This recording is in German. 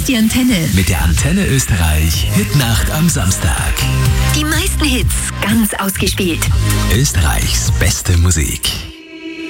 ist die Antenne. Mit der Antenne Österreich Hitnacht am Samstag. Die meisten Hits ganz ausgespielt. Österreichs beste Musik.